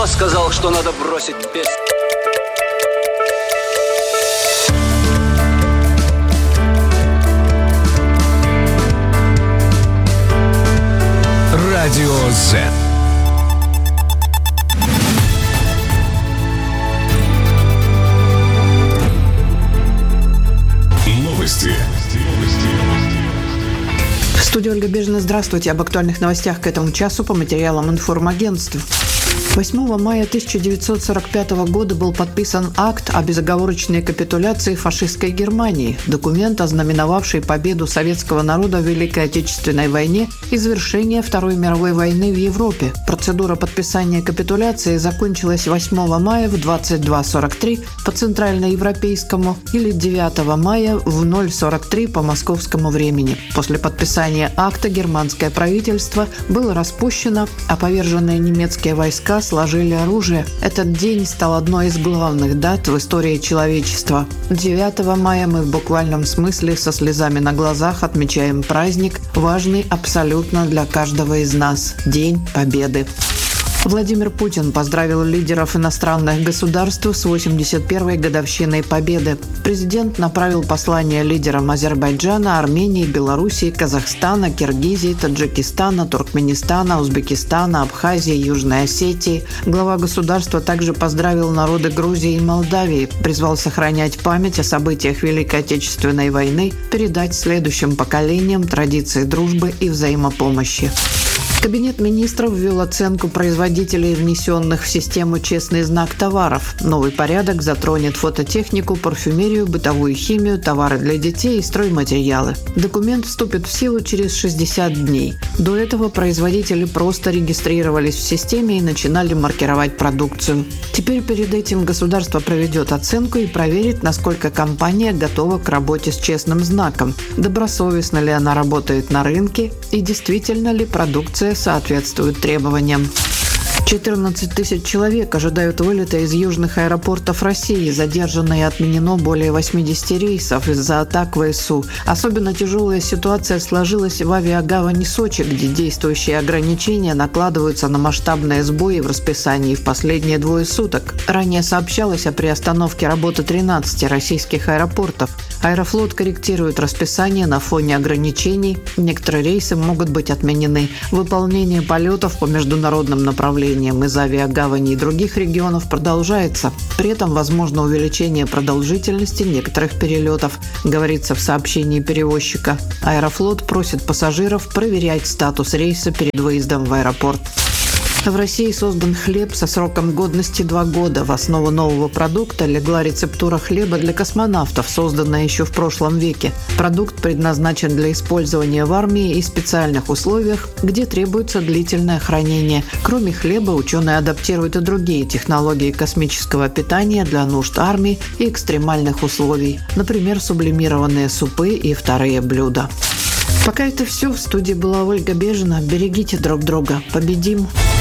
Мама сказала, что надо бросить петь. Радио Z. Новости. В студии Ольга Бежина. Здравствуйте. Об актуальных новостях к этому часу по материалам информагентств. 8 мая 1945 года был подписан акт о безоговорочной капитуляции фашистской Германии, документ, ознаменовавший победу советского народа в Великой Отечественной войне и завершение Второй мировой войны в Европе. Процедура подписания капитуляции закончилась 8 мая в 22:43 по центральноевропейскому или 9 мая в 0:43 по московскому времени. После подписания акта германское правительство было распущено, а поверженные немецкие войска сложили оружие. Этот день стал одной из главных дат в истории человечества. 9 мая мы в буквальном смысле со слезами на глазах отмечаем праздник, важный абсолютно для каждого из нас – День Победы. Владимир Путин поздравил лидеров иностранных государств с 81-й годовщиной Победы. Президент направил послание лидерам Азербайджана, Армении, Белоруссии, Казахстана, Киргизии, Таджикистана, Туркменистана, Узбекистана, Абхазии, Южной Осетии. Глава государства также поздравил народы Грузии и Молдавии, призвал сохранять память о событиях Великой Отечественной войны, передать следующим поколениям традиции дружбы и взаимопомощи. Кабинет министров ввел оценку производителей внесенных в систему «Честный знак» товаров. Новый порядок затронет фототехнику, парфюмерию, бытовую химию, товары для детей и стройматериалы. Документ вступит в силу через 60 дней. До этого производители просто регистрировались в системе и начинали маркировать продукцию. Теперь перед этим государство проведет оценку и проверит, насколько компания готова к работе с честным знаком, добросовестно ли она работает на рынке и действительно ли продукция соответствует требованиям. 14 тысяч человек ожидают вылета из южных аэропортов России. Задержано и отменено более 80 рейсов из-за атак ВСУ. Особенно тяжелая ситуация сложилась в авиагавани Сочи, где действующие ограничения накладываются на масштабные сбои в расписании в последние 2 суток. Ранее сообщалось о приостановке работы 13 российских аэропортов. Аэрофлот корректирует расписание на фоне ограничений. Некоторые рейсы могут быть отменены. Выполнение полетов по международным направлениям из авиагавани и других регионов продолжается. При этом возможно увеличение продолжительности некоторых перелетов, говорится в сообщении перевозчика. Аэрофлот просит пассажиров проверять статус рейса перед выездом в аэропорт. В России создан хлеб со сроком годности 2 года. В основу нового продукта легла рецептура хлеба для космонавтов, созданная еще в прошлом веке. Продукт предназначен для использования в армии и специальных условиях, где требуется длительное хранение. Кроме хлеба, ученые адаптируют и другие технологии космического питания для нужд армии и экстремальных условий. Например, сублимированные супы и вторые блюда. Пока это все. В студии была Ольга Бежина. Берегите друг друга. Победим!